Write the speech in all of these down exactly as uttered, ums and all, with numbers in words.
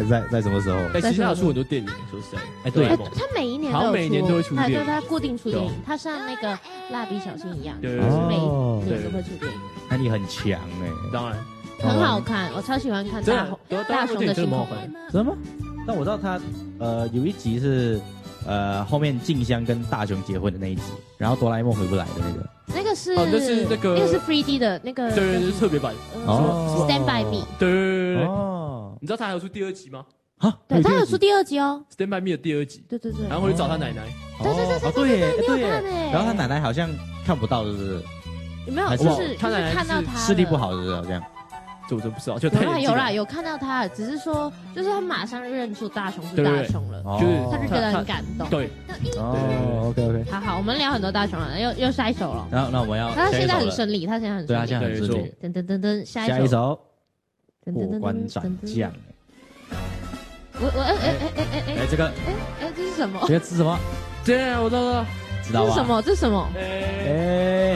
还是在在什么时候？ 哎，其实他有出很多电影，说实在， 哎对， 他每一年都有出， 好像每年都会出电影， 他固定出电影，他像那个蜡笔小新一样， 对， 就是每一年都会出电影。 那你很强哎， 当然很好看，我超喜欢看大大雄的星空。 真的吗？但我知道他呃有一集是呃后面静香跟大雄结婚的那一集，然后哆啦 A 梦回不来的那个。 那个是， 哦，那是那个， 那个是 三 D 的那个， 对对对，特别版。 哦 ，Stand by Me。 对对对对。 哦， 你知道他还有出第二集吗？ 啊， 对，他有出第二集哦。 Stand by Me 的第二集。 对对对。 然后回去找他奶奶。 对对对对对耶， 对对耶。然后他奶奶好像看不到，是不是？ 有没有？就是他奶奶看到他视力不好，是不是？好像。 这我真不知道，就有啦有啦有看到他，只是说就是他马上认出大雄是大雄了， 就是他就觉得很感动。 对， 哦 ，OK OK。 好好，我们聊很多大雄了，又又下一首了。 然后那我们要， 他现在很顺利，他现在很对，他现在很顺利。 噔噔噔噔，下下一首， 过关斩将。 我我哎哎哎哎哎哎，这个哎哎这是什么？ 这个是什么？ 对，我知道了， 知道吧？ 这是什么？这是什么？ 哎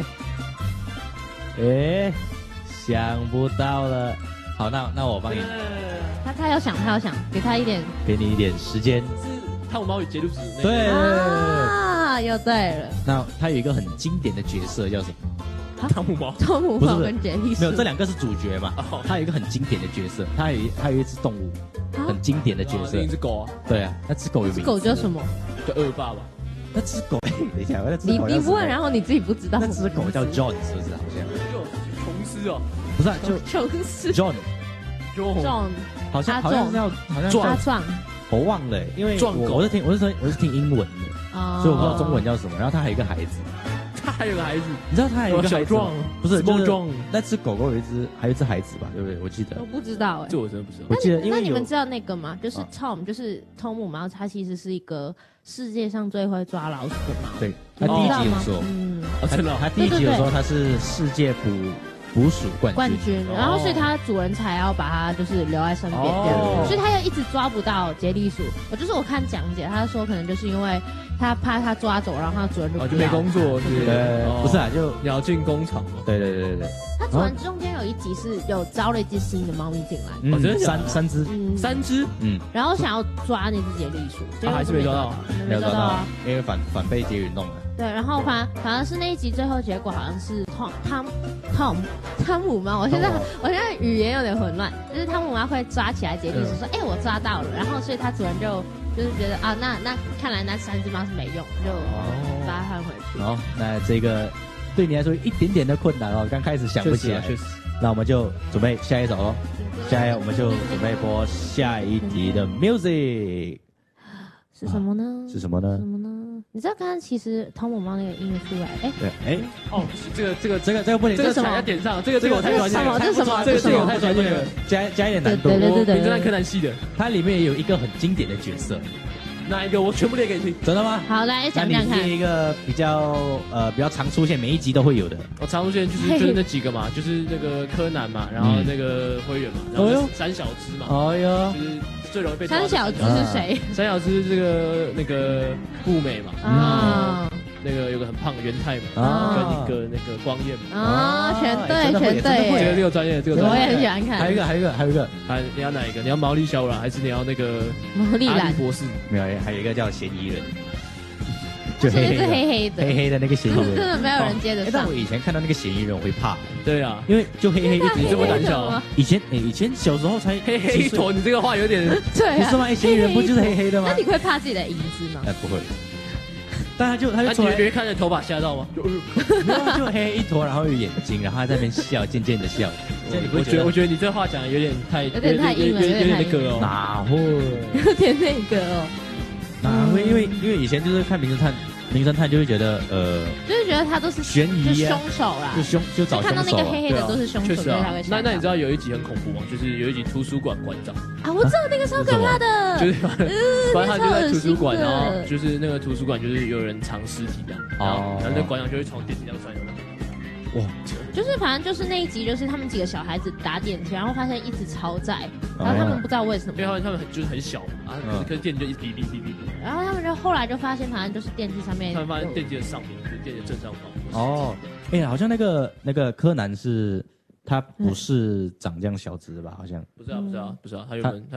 哎，想不到了。好，那那我帮你。 他他要想，他要想，给他一点， 给你一点时间。 是汤姆猫与杰鲁斯那个。 对啊，又对了。 那他有一个很经典的角色叫什么？ 汤姆猫。 汤姆猫跟杰利鼠。 没有，这两个是主角嘛。他有一个很经典的角色，他有他有一只动物，很经典的角色。 一只狗啊。 对啊，那只狗有名字。 狗叫什么？ 叫恶霸吧。 那只狗，等一下，那只狗你你不问，然后你自己不知道。 那只狗叫 John， 是不是？好像。 琼斯哦。 不是，就琼斯。 John。 John。 好像好像叫好像叫壮。 我忘了，因为我我是听我是说我是听英文的，所以我不知道中文叫什么。然后他还有一个孩子， 他还有个孩子， 你知道他还有一个孩子吗？不是，就是壮。 那只狗狗有一只，还有一只孩子吧？对不对？我记得。 我不知道哎， 这我真的不知道。 我记得，因为那你们知道那个吗？就是 Tom， 就是汤姆猫，它其实是一个世界上最会抓老鼠的猫。 对，他第一集有说， 嗯， 真的，他第一集有说他是世界捕捕鼠冠军， 冠军，然后所以它主人才要把它就是留在身边这样，所以它又一直抓不到杰利鼠。我就是我看讲解，他说可能就是因为他怕他抓走，然后他主人就就没工作， 对，不是啊，就鸟进工厂嘛。 对对对对对。 他主人中间有一集是有招了一只新的猫咪进来， 哦，真的三三只， 嗯， 三只， 嗯， 然后想要抓那只杰利鼠， 他还是没抓到， 没抓到啊， 因为反反被杰宇弄了。 对，然后反反而是那一集最后结果好像是汤汤汤汤姆猫，我现在我现在语言有点混乱，就是汤姆猫会抓起来杰利鼠说，哎，我抓到了，然后所以他主人就就是觉得啊，那那看来那三只猫是没用，就把它换回去。 好，那这个对你来说一点点的困难哦，刚开始想不起来， 确实。 那我们就准备下一首喽，下一我们就准备播下一集的 music。 是什么呢？ 是什么呢？ 什么呢？你知道刚刚其实汤姆猫那个音乐出来，哎， 对，哎， 哦，这个这个这个这个不能， 这个踩在点上，这个这个我太专业了， 这是什么？ 这个这个我太专业了， 加加一点难度。 对对对对， 名侦探柯南系的， 它里面有一个很经典的角色， 哪一个？我全部列给你听， 真的吗？ 好，来讲讲看。 那你列一个比较呃比较常出现，每一集都会有的。 我常出现就是就是那几个嘛，就是那个柯南嘛，然后那个灰原嘛，然后三小只嘛， 哦哟， 就是。最容易被三小只是谁？ 三小只这个那个步美嘛，啊，那个有个很胖的元太嘛，啊，跟一个那个光彦嘛， 啊，全对全对， 这个这个专业，这个我也很喜欢看。 还有一个还有一个还有一个， 还你要哪一个？你要毛利小五郎还是你要那个毛利兰博士？ 没有，还有一个叫嫌疑人。 就黑黑的，黑黑的， 黑黑的那个嫌疑人， 真的没有人接得上。 但我以前看到那个嫌疑人，我会怕。 对啊， 因为就黑黑一坨， 你这么胆小。 以前诶，以前小时候才黑黑一坨，你这个话有点对， 不是吗？嫌疑人不就是黑黑的吗？ 那你会怕自己的影子吗？ 哎，不会。但他就他就出来， 你别看着头发吓到吗？ 就黑黑一坨，然后有眼睛，然后他在那边笑，渐渐的笑。 我觉得我觉得你这话讲的有点太有点太硬了， 有点那个哦。 哪会？ 有点那个哦。 哪会？因为因为以前就是看名侦探。名侦探就会觉得，呃， 就是觉得他都是悬疑啊，凶手啦， 就凶就找凶手， 看到那个黑黑的都是凶手， 确实啊。那那你知道有一集很恐怖吗？就是有一集图书馆馆长啊，我知道那个超可怕的， 就是反正他就在图书馆，然后就是那个图书馆就是有人藏尸体的，然后然后那馆长就会从电梯上摔下来。 哇， 就是反正就是那一集，就是他们几个小孩子搭电梯，然后发现一直超载，然后他们不知道为什么， 因为他们很就是很小嘛，啊，可是电梯就一直哔哔哔哔哔， 然后他们就后来就发现，反正就是电梯上面， 他们发现电梯的上面就是电梯的正上方。 哦，哎，好像那个那个柯南是他不是长这样小只吧？好像不是啊，不是啊，不是啊，他原本他。